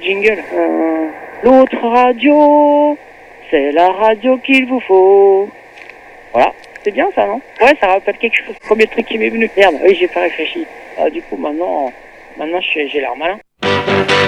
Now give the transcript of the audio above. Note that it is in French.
jingle. L'autre radio, c'est la radio qu'il vous faut. Voilà, c'est bien ça, non? Ouais, ça rappelle quelque chose. Premier truc qui m'est venu. Merde, oui, j'ai pas réfléchi. Du coup, maintenant j'ai l'air malin.